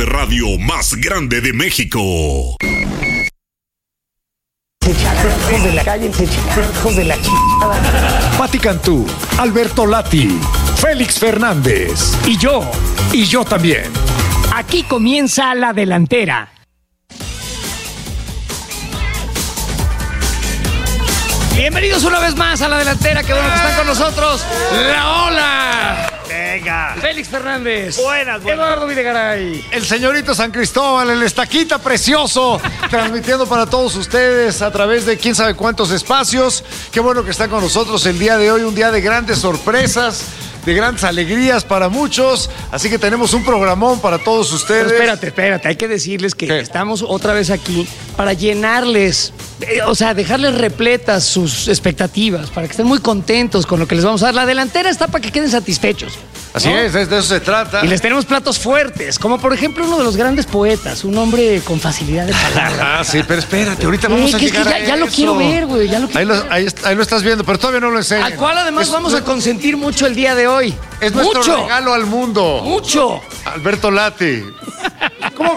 de radio más grande de México. Hijos de la calle, hijos de la chingada. Pati Cantú, Alberto Lati, Félix Fernández y yo también. Aquí comienza La Delantera. Bienvenidos una vez más a La Delantera, qué bueno que están con nosotros. ¡La Ola! Venga. Félix Fernández. Buenas. Eduardo Videgaray. El señorito San Cristóbal, el estaquita precioso, transmitiendo para todos ustedes a través de quién sabe cuántos espacios. Qué bueno que están con nosotros el día de hoy, un día de grandes sorpresas, de grandes alegrías para muchos. Así que tenemos un programón para todos ustedes. Pero espérate, hay que decirles que estamos otra vez aquí para llenarles, dejarles repletas sus expectativas, para que estén muy contentos con lo que les vamos a dar. La Delantera está para que queden satisfechos. Así es, de eso se trata. Y les tenemos platos fuertes, como por ejemplo uno de los grandes poetas, un hombre con facilidad de palabra. Sí, pero espérate, ahorita vamos a llegar a ya lo quiero ver, güey, ya lo quiero ver. Ahí lo estás viendo, pero todavía no lo enseñas. Al cual además vamos a consentir mucho el día de hoy. Es nuestro regalo al mundo. ¡Mucho! Alberto Lati. ¿Cómo?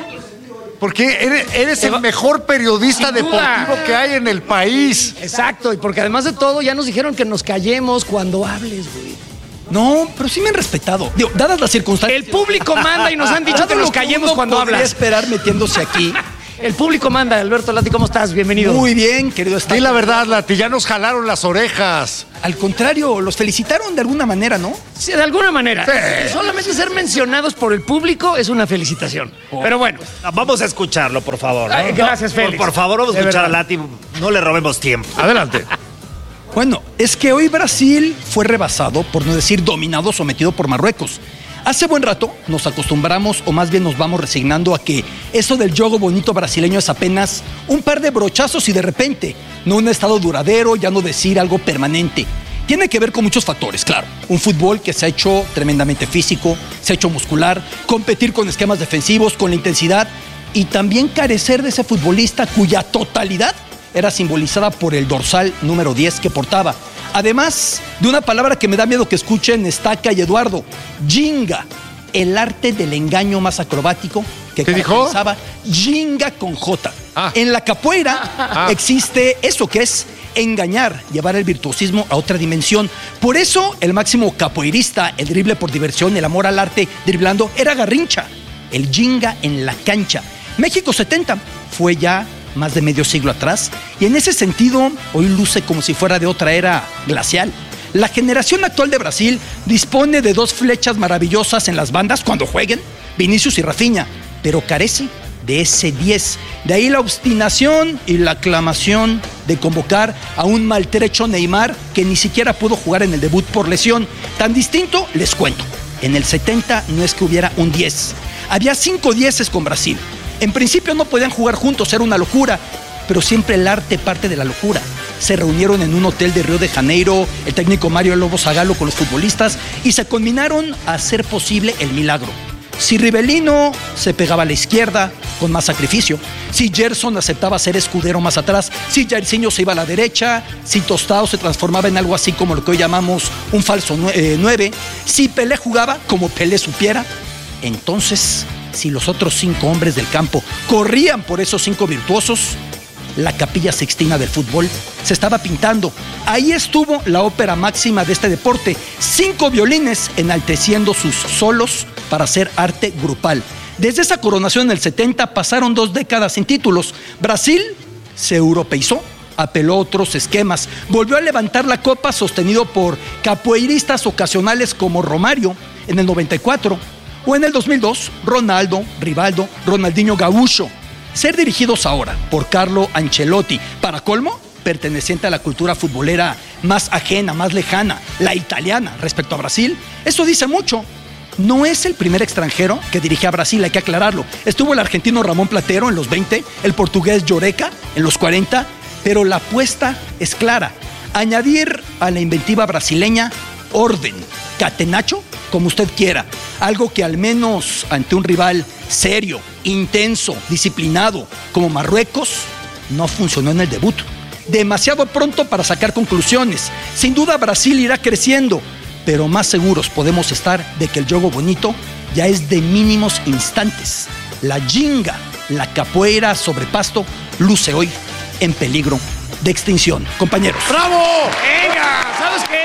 Porque eres el mejor periodista deportivo que hay en el país. Exacto, y porque además de todo ya nos dijeron que nos callemos cuando hables, güey. No, pero sí me han respetado. Digo, dadas las circunstancias. El público manda y nos han dicho que nos callemos cuando hablas. Esperar metiéndose aquí. El público manda. Alberto Lati, ¿cómo estás? Bienvenido. Muy bien, querido Estaca. Di la verdad, Lati, ya nos jalaron las orejas. Al contrario, los felicitaron de alguna manera, ¿no? Sí, de alguna manera. Sí. Solamente ser mencionados por el público es una felicitación. Pero bueno. Vamos a escucharlo, por favor, ¿no? Ay, gracias, Félix. Por favor, vamos a escuchar a Lati. No le robemos tiempo. Adelante. Bueno, es que hoy Brasil fue rebasado, por no decir dominado, sometido por Marruecos. Hace buen rato nos acostumbramos, o más bien nos vamos resignando a que eso del juego bonito brasileño es apenas un par de brochazos y de repente, no un estado duradero, ya no decir algo permanente. Tiene que ver con muchos factores, claro. Un fútbol que se ha hecho tremendamente físico, se ha hecho muscular, competir con esquemas defensivos, con la intensidad y también carecer de ese futbolista cuya totalidad era simbolizada por el dorsal número 10 que portaba. Además de una palabra que me da miedo que escuchen Estaca y Eduardo, ginga, el arte del engaño más acrobático que caracterizaba. Ginga con J. En la capoeira existe eso que es engañar, llevar el virtuosismo a otra dimensión. Por eso el máximo capoeirista, el drible por diversión, el amor al arte driblando, era Garrincha, el ginga en la cancha. México 70 fue ya más de medio siglo atrás, y en ese sentido hoy luce como si fuera de otra era glacial. La generación actual de Brasil dispone de dos flechas maravillosas en las bandas cuando jueguen, Vinicius y Rafinha, pero carece de ese 10. De ahí la obstinación y la aclamación de convocar a un maltrecho Neymar que ni siquiera pudo jugar en el debut por lesión. Tan distinto, les cuento, en el 70 no es que hubiera un 10, había 5 dieces con Brasil. En principio no podían jugar juntos, era una locura, pero siempre el arte parte de la locura. Se reunieron en un hotel de Río de Janeiro, el técnico Mario Lobo Zagallo con los futbolistas, y se combinaron a hacer posible el milagro. Si Rivelino se pegaba a la izquierda, con más sacrificio, si Gerson aceptaba ser escudero más atrás, si Jairzinho se iba a la derecha, si Tostao se transformaba en algo así como lo que hoy llamamos un falso 9, si Pelé jugaba como Pelé supiera, entonces, si los otros 5 hombres del campo corrían por esos 5 virtuosos, la Capilla Sixtina del fútbol se estaba pintando. Ahí estuvo la ópera máxima de este deporte, 5 violines enalteciendo sus solos para hacer arte grupal. Desde esa coronación en el 70 pasaron 2 décadas sin títulos. Brasil se europeizó, apeló a otros esquemas, volvió a levantar la copa sostenido por capoeiristas ocasionales como Romario en el 94, o en el 2002, Ronaldo, Rivaldo, Ronaldinho Gaúcho. Ser dirigidos ahora por Carlo Ancelotti, para colmo, perteneciente a la cultura futbolera más ajena, más lejana, la italiana respecto a Brasil, eso dice mucho. No es el primer extranjero que dirige a Brasil, hay que aclararlo. Estuvo el argentino Ramón Platero en los 20, el portugués Lloreca en los 40, pero la apuesta es clara. Añadir a la inventiva brasileña orden, catenacho, como usted quiera. Algo que al menos ante un rival serio, intenso, disciplinado, como Marruecos, no funcionó en el debut. Demasiado pronto para sacar conclusiones. Sin duda Brasil irá creciendo, pero más seguros podemos estar de que el juego bonito ya es de mínimos instantes. La ginga, la capoeira sobre pasto, luce hoy en peligro de extinción. Compañeros. ¡Bravo! Venga, ¿sabes qué?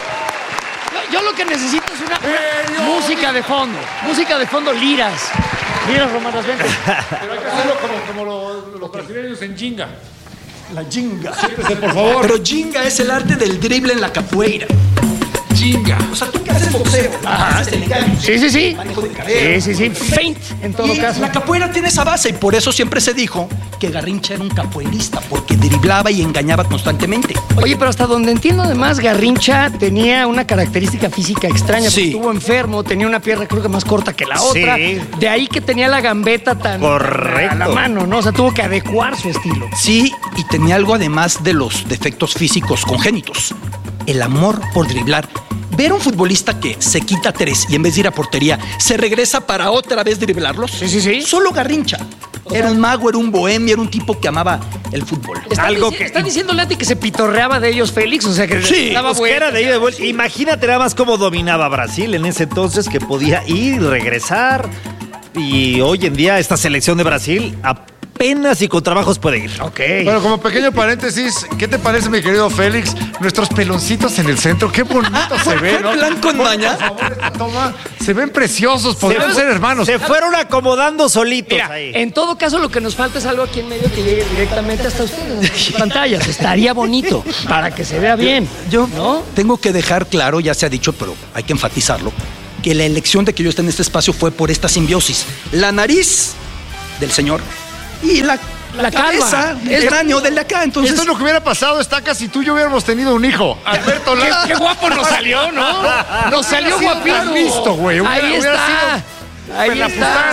Yo lo que necesito es una música de fondo, liras romanas, vente. Pero hay que hacerlo como los brasileños en ginga. La ginga. Siéntese, por favor. Pero ginga es el arte del drible en la capoeira. Ginga. O sea, tú que haces boxeo. Ajá. Sí. Manejo de cadera. Sí. Feint, en todo Y caso. la capoeira tiene esa base y por eso siempre se dijo que Garrincha era un capoeirista, porque driblaba y engañaba constantemente. Oye, pero hasta donde entiendo, además, Garrincha tenía una característica física extraña. Sí. Estuvo enfermo, tenía una pierna creo que más corta que la otra. Sí. De ahí que tenía la gambeta tan Correcto. a la mano, ¿no? O sea, tuvo que adecuar su estilo. Sí, y tenía algo además de los defectos físicos congénitos. El amor por driblar. Ver a un futbolista que se quita 3 y en vez de ir a portería, se regresa para otra vez driblarlos. Sí. Solo Garrincha. Era un mago, era un bohemio, era un tipo que amaba el fútbol. Está diciendo Lati que se pitorreaba de ellos Félix, o sea que Sí, daba pues que era de ida y de vuelta. Sí. Imagínate nada más cómo dominaba Brasil en ese entonces, que podía ir y regresar. Y hoy en día esta selección de Brasil apenas y con trabajos puede ir. Ok. Bueno, como pequeño paréntesis, ¿qué te parece, mi querido Félix? Nuestros peloncitos en el centro, qué bonito se ven, ¿no? plan con maña. Por favor, esta toma, se ven preciosos, podemos ser hermanos. Se fueron acomodando solitos Mira, ahí. en todo caso lo que nos falta es algo aquí en medio que llegue directamente hasta ustedes, en sus pantallas. Estaría bonito para que se vea bien. Yo ¿no? tengo que dejar claro, ya se ha dicho, pero hay que enfatizarlo, que la elección de que yo esté en este espacio fue por esta simbiosis. La nariz del señor y la cabeza, calva. el cráneo del de acá. Entonces, Esto es lo que hubiera pasado, Estaca, si tú y yo hubiéramos tenido un hijo. Alberto Lara. Qué guapo nos salió, ¿no? Nos salió guapísimo. Listo, güey. Ahí está. Ahí está.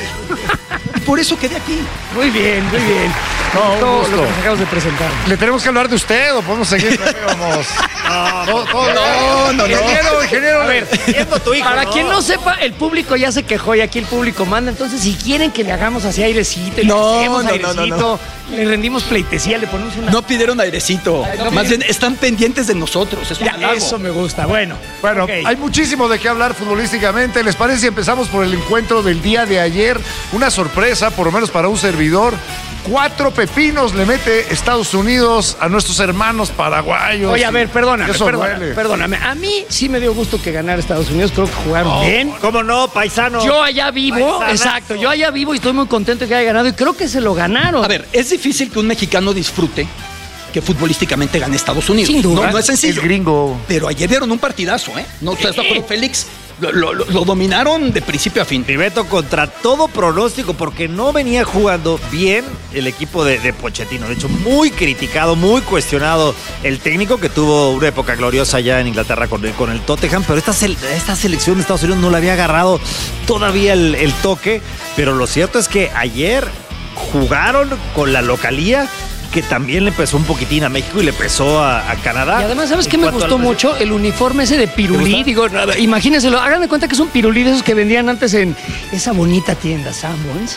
por eso quedé aquí. Muy bien. No, un Todo gusto. lo que nos acabamos de presentar. ¿Le tenemos que hablar de usted o podemos seguir? Vamos. No. Ingeniero. A ver, Siendo tu hijo, para ¿no? quien no sepa, el público ya se quejó y aquí el público manda. Entonces, si quieren que le hagamos así airecito, y No, le hacemos no, airecito, le rendimos pleitesía, le ponemos una... No pidieron airecito. no, Más bien están pendientes de nosotros. Es un Ya, halago. eso me gusta. Bueno, Bueno, ok. hay muchísimo de qué hablar futbolísticamente. ¿Les parece si empezamos por el encuentro del día de ayer? Una sorpresa, por lo menos para un servidor. 4 pepinos le mete Estados Unidos a nuestros hermanos paraguayos. Oye, a ver, perdóname. Eso duele. A mí sí me dio gusto que ganara Estados Unidos. Creo que jugaron bien. ¿Cómo no, paisano? Yo allá vivo, Paisanazo. exacto. Yo allá vivo y estoy muy contento de que haya ganado. Y creo que se lo ganaron. A ver, es difícil que un mexicano disfrute que futbolísticamente gane Estados Unidos. Sin duda. No es sencillo. Es gringo. Pero ayer dieron un partidazo, ¿eh? No, ¿estás de acuerdo, Félix? Lo dominaron de principio a fin. Ribeto contra todo pronóstico, porque no venía jugando bien el equipo de Pochettino. De hecho, muy criticado, muy cuestionado el técnico, que tuvo una época gloriosa ya en Inglaterra con el Tottenham, pero esta selección de Estados Unidos no le había agarrado todavía el toque. Pero lo cierto es que ayer jugaron con la localía, que también le pesó un poquitín a México y le pesó a Canadá. Y además, ¿sabes En qué me cuanto gustó al- mucho? El uniforme ese de ¿Te pirulí. gusta? Digo, imagínenselo, hagan de cuenta que es un pirulí de esos que vendían antes en esa bonita tienda, Sanborns.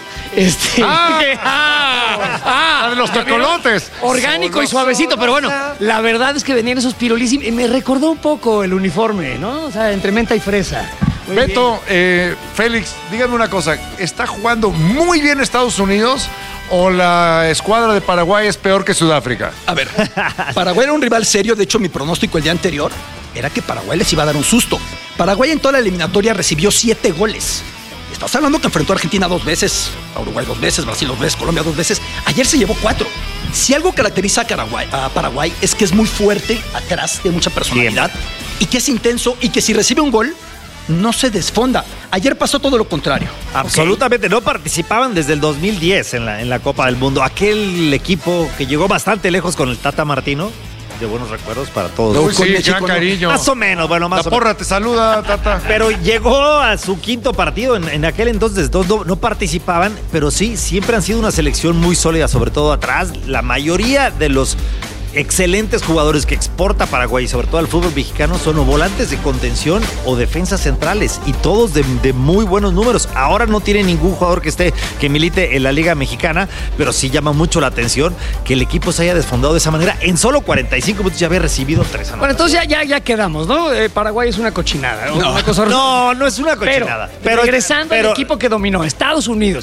La de los tecolotes. Orgánico y suavecito, pero bueno, la verdad es que vendían esos pirulís y me recordó un poco el uniforme, ¿no? O sea, entre menta y fresa. Muy Beto, Félix, dígame una cosa. ¿Está jugando muy bien Estados Unidos o la escuadra de Paraguay es peor que Sudáfrica? A ver, Paraguay era un rival serio. De hecho, mi pronóstico el día anterior era que Paraguay les iba a dar un susto. Paraguay en toda la eliminatoria recibió 7 goles. Estás hablando que enfrentó a Argentina 2 veces, a Uruguay 2 veces, Brasil 2 veces, Colombia 2 veces. Ayer se llevó 4. Si algo caracteriza a Paraguay es que es muy fuerte atrás, de mucha personalidad, y que es intenso, y que si recibe un gol, no se desfonda. Ayer pasó todo lo contrario. Absolutamente, no participaban desde el 2010 en la Copa del Mundo. Aquel equipo que llegó bastante lejos con el Tata Martino, de buenos recuerdos para todos. Uy, sí, con México, gran no. cariño. Más o menos, bueno, más La o menos. porra te saluda, Tata. Pero llegó a su quinto partido en aquel entonces. No participaban, pero sí, siempre han sido una selección muy sólida, sobre todo atrás. La mayoría de los excelentes jugadores que exporta Paraguay, sobre todo al fútbol mexicano, son o volantes de contención o defensas centrales, y todos de muy buenos números. Ahora no tiene ningún jugador que milite en la Liga Mexicana, pero sí llama mucho la atención que el equipo se haya desfondado de esa manera. En solo 45 minutos ya había recibido 3 anotaciones. Bueno, entonces ya quedamos, ¿no? Paraguay es una cochinada. No. Una cosa No, no es una Pero, cochinada. regresando al equipo que dominó, Estados Unidos.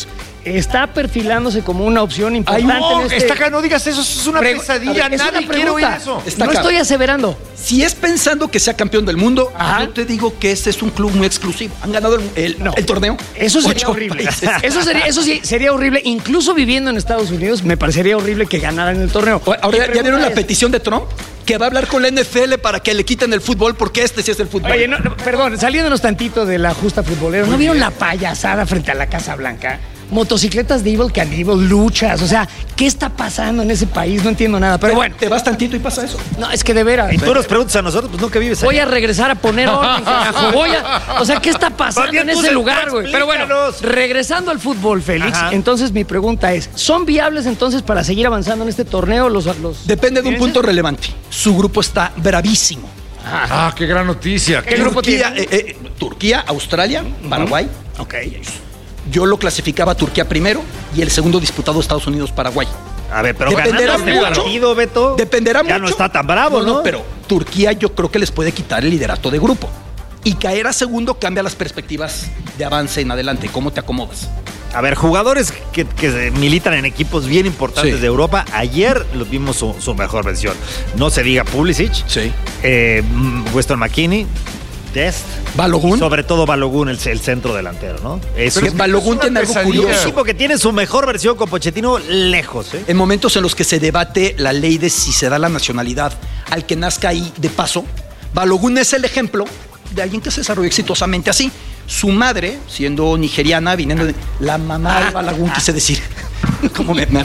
está perfilándose como una opción importante No, en este... no digas eso es una pesadilla. A ver, es Nadie una quiere oír pregunta. eso. Está No acá. estoy aseverando. Si es pensando que sea campeón del mundo, Ajá. yo te digo que este es un club muy exclusivo. Han ganado el torneo. Eso sería 8 horrible. países. Eso sí sería horrible. Incluso viviendo en Estados Unidos, me parecería horrible que ganaran el torneo. Ahora, ¿ya vieron la petición? petición de Trump? Que va a hablar con la NFL para que le quiten el fútbol porque este sí es el fútbol. Oye, perdón, saliéndonos tantito de la justa futbolera, ¿no vieron la payasada frente a la Casa Blanca? Motocicletas de Evil Cannibal, luchas, o sea, ¿qué está pasando en ese país? No entiendo nada, pero bueno. Te vas tantito y pasa eso. No, es que de veras. Y tú nos preguntas a nosotros, pues nunca vives Voy allá. a regresar a poner orden, carajo. O sea, ¿qué está pasando También en tú ese se- lugar, güey? Pero bueno, explícanos. regresando al fútbol, Félix, Ajá. entonces mi pregunta es, ¿son viables entonces para seguir avanzando en este torneo los Depende de un punto relevante. Su grupo está bravísimo. Ah, qué gran noticia. ¿Qué grupo Turquía, tiene? Turquía, Australia, Paraguay. Ok. Yo lo clasificaba a Turquía primero y el segundo disputado Estados Unidos-Paraguay. A ver, pero Dependerá ganando este mucho. partido, Beto. Dependerá ya mucho. no está tan bravo, ¿no? Pero Turquía yo creo que les puede quitar el liderato de grupo. Y caer a segundo cambia las perspectivas de avance en adelante. ¿Cómo te acomodas? A ver, jugadores que militan en equipos bien importantes Sí. de Europa. Ayer los vimos su mejor versión. No se diga Pulisic, Sí. Weston McKennie, Dest. Balogun. Y sobre todo Balogun, el centro delantero, ¿no? Es Que un Balogun una tiene algo pesadilla. curioso. tipo que tiene su mejor versión con Pochettino lejos, ¿eh? En momentos en los que se debate la ley de si se da la nacionalidad al que nazca ahí de paso, Balogun es el ejemplo de alguien que se desarrolló exitosamente así. Su madre, siendo nigeriana, viniendo de la mamá de Balogun, quise decir. Como me